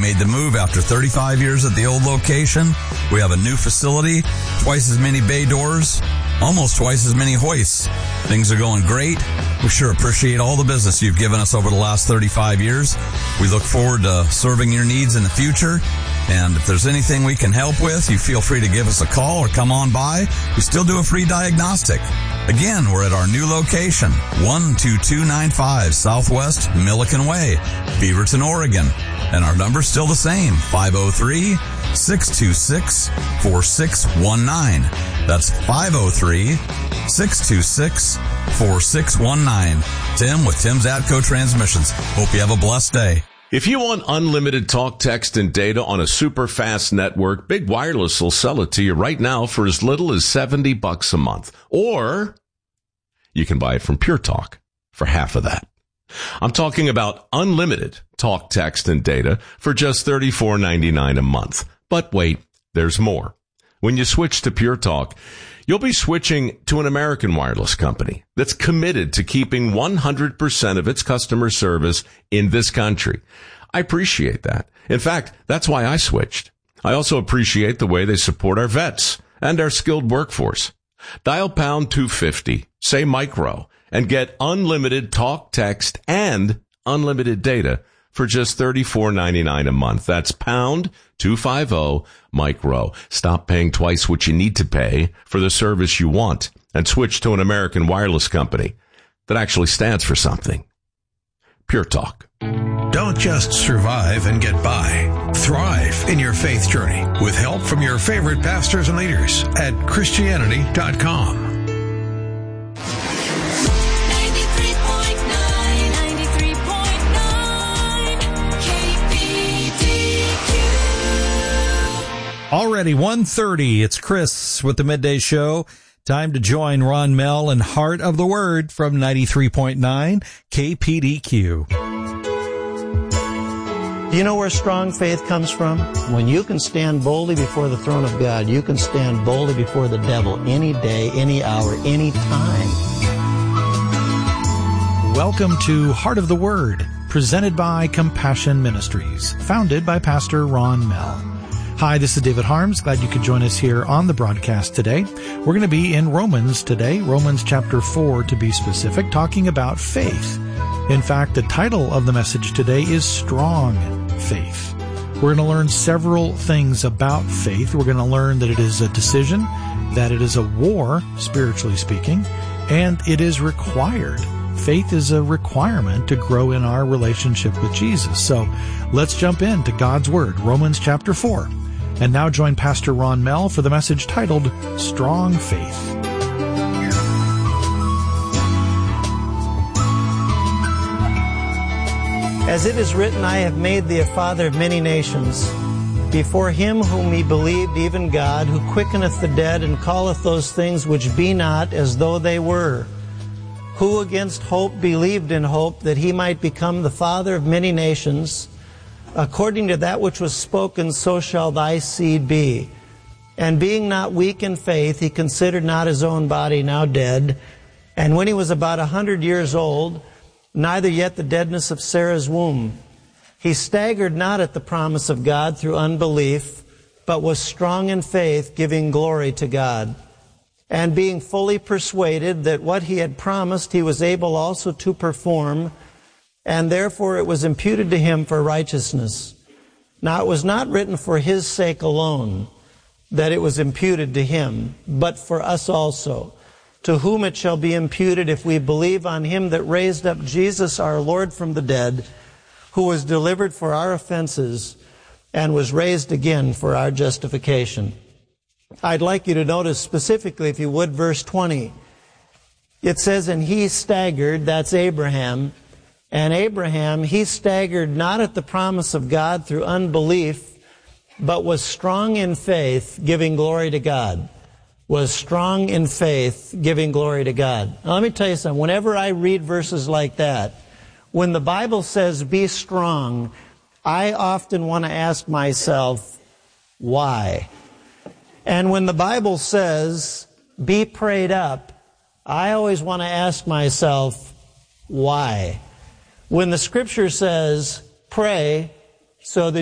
made the move after 35 years at the old location. We have a new facility, twice as many bay doors, almost twice as many hoists. Things are going great. We sure appreciate all the business you've given us over the last 35 years. We look forward to serving your needs in the future. And if there's anything we can help with, you feel free to give us a call or come on by. We still do a free diagnostic. Again, we're at our new location, 12295 Southwest Milliken Way, Beaverton, Oregon. And our number's still the same, 503-626-4619. That's 503-626-4619. Tim with Tim's Atco Transmissions. Hope you have a blessed day. If you want unlimited talk, text, and data on a super fast network, Big Wireless will sell it to you right now for as little as $70 a month. Or you can buy it from Pure Talk for half of that. I'm talking about unlimited talk, text, and data for just $34.99 a month. But wait, there's more. When you switch to Pure Talk, you'll be switching to an American wireless company that's committed to keeping 100% of its customer service in this country. I appreciate that. In fact, that's why I switched. I also appreciate the way they support our vets and our skilled workforce. Dial pound 250, say micro, and get unlimited talk, text, and unlimited data for just $34.99 a month. That's pound 250 micro. Stop paying twice what you need to pay for the service you want and switch to an American wireless company that actually stands for something. Pure Talk. Don't just survive and get by. Thrive in your faith journey with help from your favorite pastors and leaders at Christianity.com. 93.9, Already 1:30. It's Chris with the Midday Show. Time to join Ron Mell and Heart of the Word from 93.9 KPDQ. Do you know where strong faith comes from? When you can stand boldly before the throne of God, you can stand boldly before the devil any day, any hour, any time. Welcome to Heart of the Word, presented by Compassion Ministries, founded by Pastor Ron Mell. Hi, this is David Harms. Glad you could join us here on the broadcast today. We're going to be in Romans today, Romans chapter 4 to be specific, talking about faith. In fact, the title of the message today is Strong Faith. We're going to learn several things about faith. We're going to learn that it is a decision, that it is a war, spiritually speaking, and it is required. Faith is a requirement to grow in our relationship with Jesus. So let's jump into God's Word, Romans chapter 4. And now join Pastor Ron Mell for the message titled Strong Faith. As it is written, I have made thee a father of many nations, before him whom he believed, even God, who quickeneth the dead and calleth those things which be not as though they were, who against hope believed in hope that he might become the father of many nations, according to that which was spoken, so shall thy seed be. And being not weak in faith, he considered not his own body now dead, and when he was about 100 years old, neither yet the deadness of Sarah's womb. He staggered not at the promise of God through unbelief, but was strong in faith, giving glory to God. And being fully persuaded that what he had promised he was able also to perform, and therefore it was imputed to him for righteousness. Now it was not written for his sake alone that it was imputed to him, but for us also, to whom it shall be imputed if we believe on him that raised up Jesus our Lord from the dead, who was delivered for our offenses and was raised again for our justification. I'd like you to notice specifically, if you would, verse 20. It says, and he staggered, that's Abraham, and Abraham, he staggered not at the promise of God through unbelief, but was strong in faith, giving glory to God. Was strong in faith, giving glory to God. Now, let me tell you something. Whenever I read verses like that, when the Bible says be strong, I often want to ask myself, why? And when the Bible says be prayed up, I always want to ask myself, why? When the Scripture says pray so that